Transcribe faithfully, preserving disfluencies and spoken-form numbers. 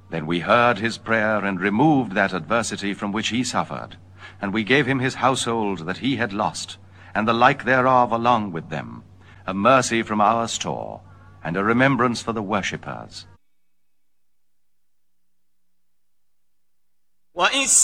Then we heard his prayer and removed that adversity from which he suffered. And we gave him his household that he had lost, and the like thereof along with them, a mercy from our store, and a remembrance for the worshippers.